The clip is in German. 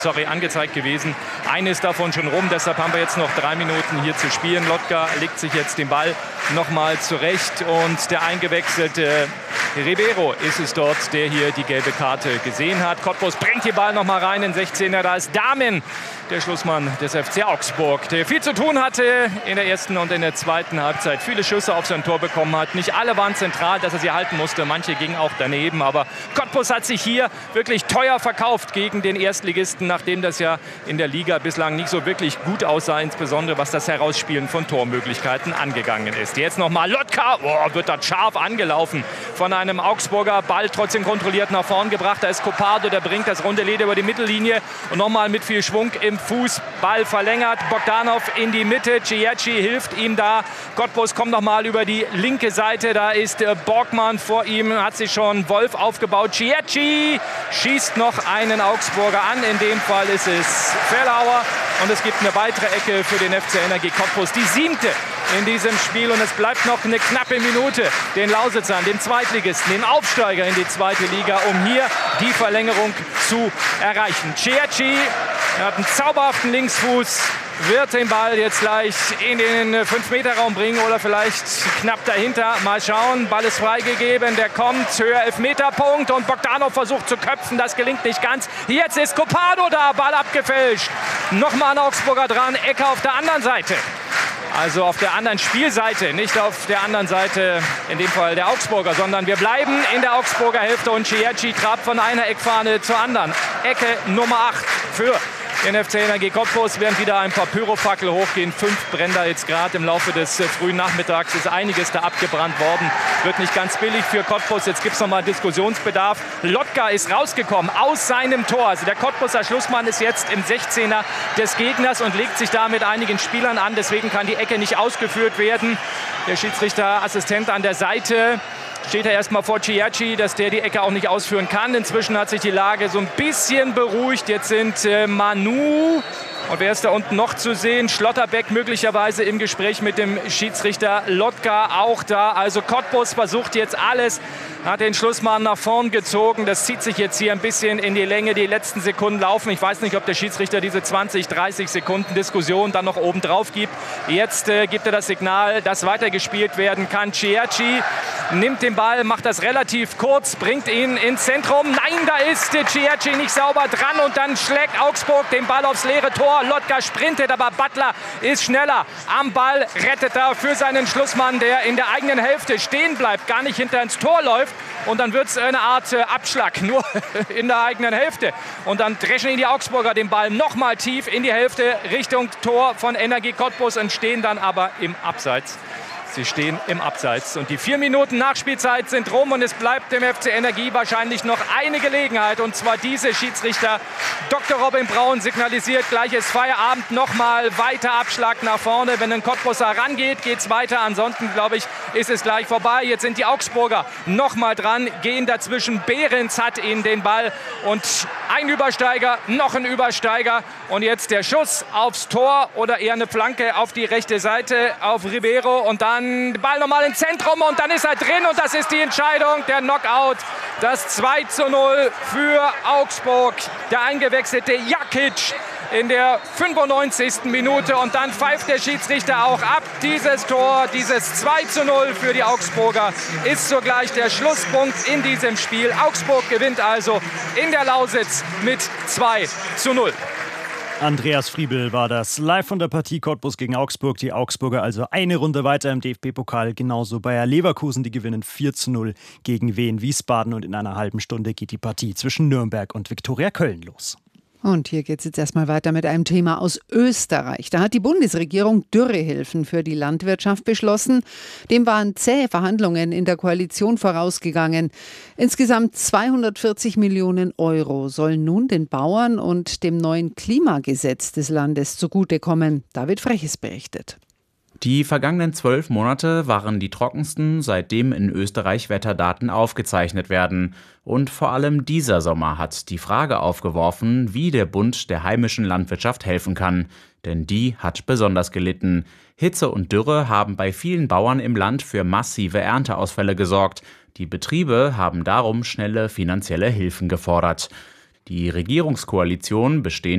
angezeigt gewesen. Eines davon schon rum, deshalb haben wir jetzt noch 3 Minuten hier zu spielen. Lotka legt sich jetzt den Ball nochmal zurecht und der eingewechselte Ribeiro ist es dort, der hier die gelbe Karte gesehen hat. Cottbus bringt den Ball nochmal rein in 16er. Da ist Dahmen, der Schlussmann des FC Augsburg, der viel zu tun hatte in der ersten und in der zweiten Halbzeit. Viele Schüsse auf sein Tor bekommen hat. Nicht alle waren zentral, dass er sie halten musste. Manche gingen auch daneben. Aber Cottbus hat sich hier wirklich teuer verkauft gegen den Erstligisten, nachdem das ja in der Liga bislang nicht so wirklich gut aussah, insbesondere was das Herausspielen von Tormöglichkeiten angegangen ist. Jetzt nochmal Lotka, wird da scharf angelaufen von einem Augsburger. Ball trotzdem kontrolliert nach vorn gebracht. Da ist Coppado, der bringt das runde Leder über die Mittellinie und nochmal mit viel Schwung im Fuß. Ball verlängert, Bogdanov in die Mitte, Ciecci hilft ihm da. Cottbus kommt nochmal über die linke Seite, da ist Borgmann vor ihm, hat sich schon Wolf aufgebaut. Ciecci schießt noch einen Augsburger an, in dem Fall ist es Fellauer und es gibt eine weitere Ecke für den FC Energie Cottbus, die 7. in diesem Spiel und es bleibt noch eine knappe Minute den Lausitzern, dem Zweitligisten, dem Aufsteiger in die zweite Liga, um hier die Verlängerung zu erreichen. Ciecci hat einen zauberhaften Linksfuß, wird den Ball jetzt gleich in den 5-Meter-Raum bringen oder vielleicht knapp dahinter. Mal schauen, Ball ist freigegeben, der kommt, höher Elfmeterpunkt und Bogdanov versucht zu köpfen, das gelingt nicht ganz. Jetzt ist Coppado da, Ball abgefälscht. Nochmal ein Augsburger dran, Ecke auf der anderen Seite. Also auf der anderen Spielseite, nicht auf der anderen Seite, in dem Fall der Augsburger, sondern wir bleiben in der Augsburger Hälfte und Ciecci trabt von einer Eckfahne zur anderen. Ecke Nummer 8 für den FC Energie Cottbus, während wieder ein paar Pyrofackel hochgehen. 5 brennen da jetzt gerade im Laufe des frühen Nachmittags. Ist einiges da abgebrannt worden. Wird nicht ganz billig für Cottbus. Jetzt gibt es nochmal Diskussionsbedarf. Lotka ist rausgekommen aus seinem Tor. Also der Cottbuser Schlussmann ist jetzt im 16er des Gegners und legt sich da mit einigen Spielern an. Deswegen kann die Ecke nicht ausgeführt werden. Der Schiedsrichterassistent an der Seite steht er erstmal vor Ciecci, dass der die Ecke auch nicht ausführen kann. Inzwischen hat sich die Lage so ein bisschen beruhigt. Jetzt sind Manu und wer ist da unten noch zu sehen? Schlotterbeck möglicherweise im Gespräch mit dem Schiedsrichter. Lotka auch da. Also Cottbus versucht jetzt alles, hat den Schlussmann nach vorn gezogen. Das zieht sich jetzt hier ein bisschen in die Länge. Die letzten Sekunden laufen. Ich weiß nicht, ob der Schiedsrichter diese 20, 30 Sekunden Diskussion dann noch oben drauf gibt. Jetzt gibt er das Signal, dass weitergespielt werden kann. Ciecci nimmt den Ball, macht das relativ kurz, bringt ihn ins Zentrum. Nein, da ist Ciecci nicht sauber dran und dann schlägt Augsburg den Ball aufs leere Tor. Lotka sprintet, aber Butler ist schneller am Ball, rettet er für seinen Schlussmann, der in der eigenen Hälfte stehen bleibt, gar nicht hinter ins Tor läuft. Und dann wird es eine Art Abschlag, nur in der eigenen Hälfte. Und dann dreschen die Augsburger den Ball nochmal tief in die Hälfte Richtung Tor von Energie Cottbus und stehen dann aber im Abseits. Sie stehen im Abseits. Und die 4 Minuten Nachspielzeit sind rum und es bleibt dem FC Energie wahrscheinlich noch eine Gelegenheit. Und zwar diese. Schiedsrichter Dr. Robin Braun signalisiert, gleich ist Feierabend, nochmal weiter Abschlag nach vorne. Wenn ein Cottbuser rangeht, geht es weiter. Ansonsten, glaube ich, ist es gleich vorbei. Jetzt sind die Augsburger nochmal dran, gehen dazwischen. Behrens hat ihnen den Ball und ein Übersteiger, noch ein Übersteiger. Und jetzt der Schuss aufs Tor oder eher eine Flanke auf die rechte Seite auf Ribeiro und dann Ball nochmal ins Zentrum und dann ist er drin und das ist die Entscheidung, der Knockout. Das 2:0 für Augsburg. Der eingewechselte Jakic in der 95. Minute und dann pfeift der Schiedsrichter auch ab. Dieses Tor, dieses 2:0 für die Augsburger ist sogleich der Schlusspunkt in diesem Spiel. Augsburg gewinnt also in der Lausitz mit 2:0. Andreas Friebel war das live von der Partie Cottbus gegen Augsburg. Die Augsburger also eine Runde weiter im DFB-Pokal. Genauso Bayer Leverkusen, die gewinnen 4:0 gegen Wien Wiesbaden. Und in einer halben Stunde geht die Partie zwischen Nürnberg und Viktoria Köln los. Und hier geht es jetzt erstmal weiter mit einem Thema aus Österreich. Da hat die Bundesregierung Dürrehilfen für die Landwirtschaft beschlossen. Dem waren zähe Verhandlungen in der Koalition vorausgegangen. Insgesamt 240 Millionen Euro sollen nun den Bauern und dem neuen Klimagesetz des Landes zugutekommen. David Freches berichtet. Die vergangenen 12 Monate waren die trockensten, seitdem in Österreich Wetterdaten aufgezeichnet werden. Und vor allem dieser Sommer hat die Frage aufgeworfen, wie der Bund der heimischen Landwirtschaft helfen kann. Denn die hat besonders gelitten. Hitze und Dürre haben bei vielen Bauern im Land für massive Ernteausfälle gesorgt. Die Betriebe haben darum schnelle finanzielle Hilfen gefordert. Die Regierungskoalition, bestehend